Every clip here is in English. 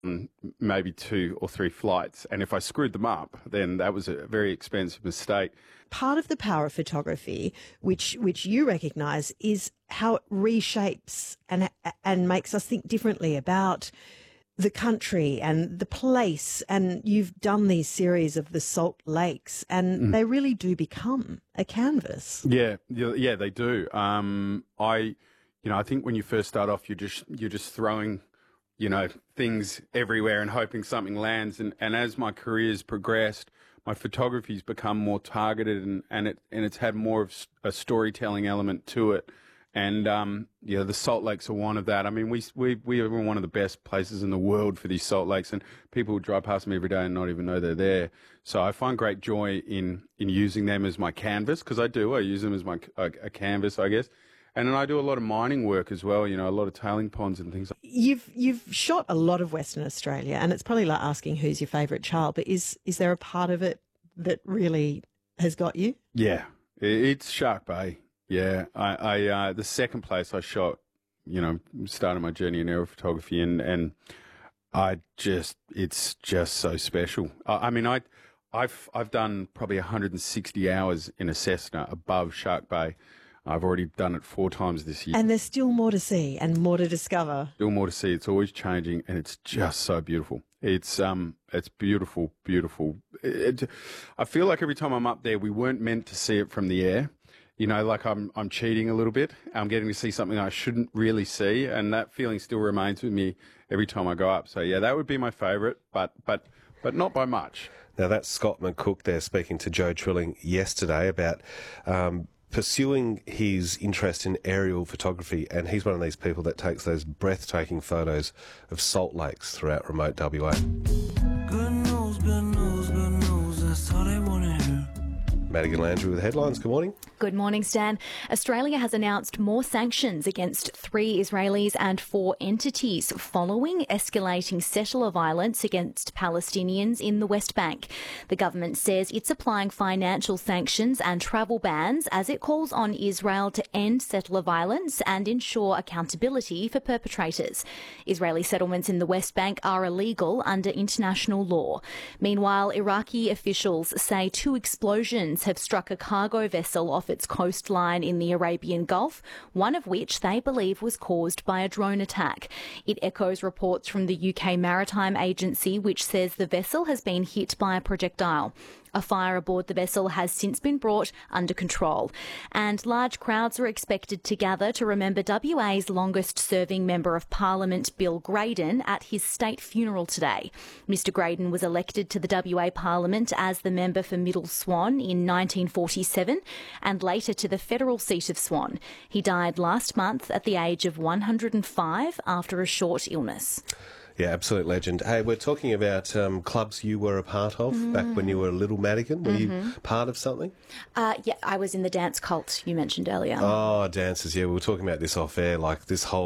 maybe 2 or 3 flights. And if I screwed them up, then that was a very expensive mistake. Part of the power of photography, which you recognise, is how it reshapes and makes us think differently about the country and the place. And you've done these series of the Salt Lakes, and they really do become a canvas. Yeah, they do. I think when you first start off, you're just throwing, things everywhere and hoping something lands. And as my career's progressed, my photography's become more targeted and it's had more of a storytelling element to it. And, the Salt Lakes are one of that. I mean, we are one of the best places in the world for these Salt Lakes, and people drive past them every day and not even know they're there. So I find great joy in using them as my canvas, because I use them as a canvas, I guess. And then I do a lot of mining work as well, a lot of tailing ponds and things. You've shot a lot of Western Australia, and it's probably like asking who's your favourite child, but is there a part of it that really has got you? Yeah, it's Shark Bay. Yeah, I the second place I shot, started my journey in aerial photography, and it's just so special. I've done probably 160 hours in a Cessna above Shark Bay. I've already done it 4 times this year. And there's still more to see and more to discover. Still more to see. It's always changing, and it's just so beautiful. It's beautiful, beautiful. I feel like every time I'm up there, we weren't meant to see it from the air. Like I'm cheating a little bit. I'm getting to see something I shouldn't really see, and that feeling still remains with me every time I go up. So yeah, that would be my favourite, but not by much. Now that's Scott McCook there speaking to Joe Trilling yesterday about pursuing his interest in aerial photography, and he's one of these people that takes those breathtaking photos of salt lakes throughout remote WA. Good news, good news, good news, that's all they want to hear. Madigan Landry with headlines. Good morning. Good morning, Stan. Australia has announced more sanctions against 3 Israelis and 4 entities following escalating settler violence against Palestinians in the West Bank. The government says it's applying financial sanctions and travel bans as it calls on Israel to end settler violence and ensure accountability for perpetrators. Israeli settlements in the West Bank are illegal under international law. Meanwhile, Iraqi officials say 2 explosions have struck a cargo vessel off its coastline in the Arabian Gulf, one of which they believe was caused by a drone attack. It echoes reports from the UK Maritime Agency, which says the vessel has been hit by a projectile. A fire aboard the vessel has since been brought under control. And large crowds are expected to gather to remember WA's longest-serving Member of Parliament, Bill Graydon, at his state funeral today. Mr Graydon was elected to the WA Parliament as the member for Middle Swan in 1947 and later to the federal seat of Swan. He died last month at the age of 105 after a short illness. Yeah, absolute legend. Hey, we're talking about clubs you were a part of back when you were a little Madigan. Were you part of something? Yeah, I was in the dance cult you mentioned earlier. Oh, dances, yeah. We were talking about this off air, like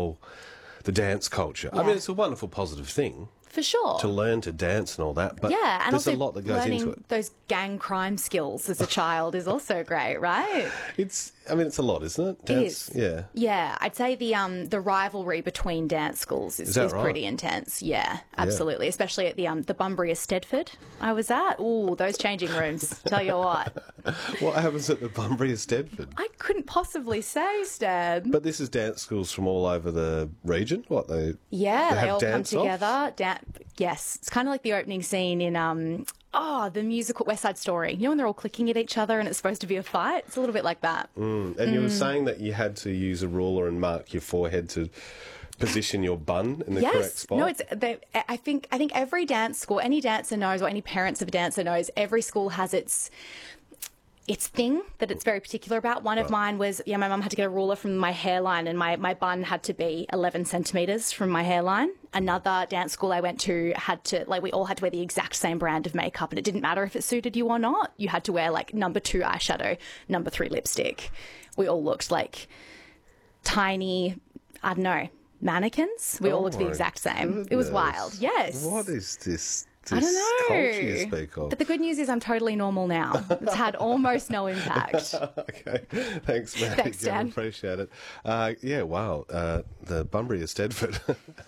the dance culture. Yeah. I mean, it's a wonderful, positive thing. For sure. To learn to dance and all that. But yeah, and there's also a lot that goes into it. those gang crime skills as a child is also great, right? It's a lot, isn't it? Dance, it is. Yeah. Yeah, I'd say the rivalry between dance schools is right? pretty intense. Yeah, absolutely. Yeah. Especially at the Bunbury of Stedford I was at. Ooh, those changing rooms. Tell you what. What happens at the Bunbury of Stedford? I couldn't possibly say, Stan. But this is dance schools from all over the region? What, they all come off? together. Yes. It's kind of like the opening scene in the musical West Side Story. You know when they're all clicking at each other and it's supposed to be a fight? It's a little bit like that. And you were saying that you had to use a ruler and mark your forehead to position your bun in the correct spot? No, I think every dance school, any dancer knows, or any parents of a dancer knows, every school has its thing that it's very particular about. One of mine was, my mum had to get a ruler from my hairline, and my bun had to be 11 centimetres from my hairline. Another dance school I went to we all had to wear the exact same brand of makeup, and it didn't matter if it suited you or not. You had to wear number 2 eyeshadow, number 3 lipstick. We all looked like tiny, mannequins. We all looked the exact same. It was wild. Yes. What is this I don't know. culture you speak of? But the good news is I'm totally normal now. It's had almost no impact. Okay, thanks, Maddie. Thanks, Dan. Appreciate it. Yeah, wow, the Bunbury of Stedford.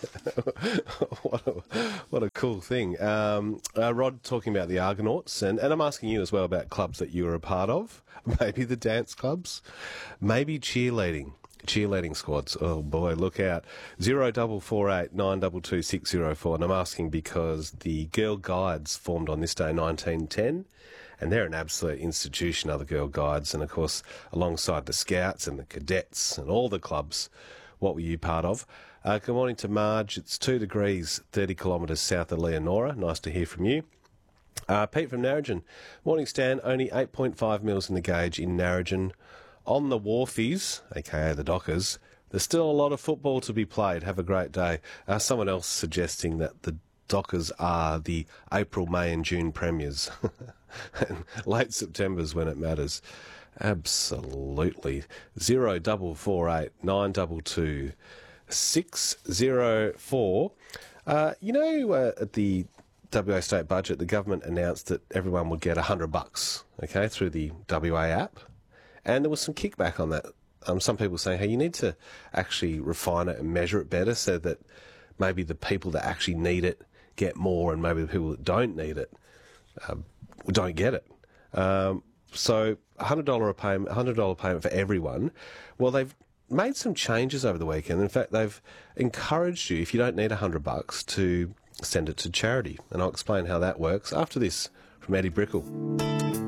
what a cool thing. Rod talking about the Argonauts, and I'm asking you as well about clubs that you were a part of. Maybe the dance clubs, maybe cheerleading squads. Oh boy, look out. 0448 922 604. And I'm asking because the Girl Guides formed on this day, 1910, and they're an absolute institution, other Girl Guides. And of course, alongside the Scouts and the Cadets and all the clubs, what were you part of? Good morning to Marge. It's 2 degrees, 30 kilometres south of Leonora. Nice to hear from you. Pete from Narrogin. Morning, Stan. Only 8.5 mils in the gauge in Narrogin. On the wharfies, aka the Dockers, there's still a lot of football to be played. Have a great day. Someone else suggesting that the Dockers are the April, May and June premiers. And late September's when it matters. Absolutely. 0448 922 604. At the WA state budget, the government announced that everyone would get $100, okay, through the WA app. And there was some kickback on that. Some people saying, hey, you need to actually refine it and measure it better so that maybe the people that actually need it get more and maybe the people that don't need it don't get it. So $100 payment for everyone. Well, they've made some changes over the weekend. In fact, they've encouraged you, if you don't need $100, to send it to charity. And I'll explain how that works after this from Eddie Brickell.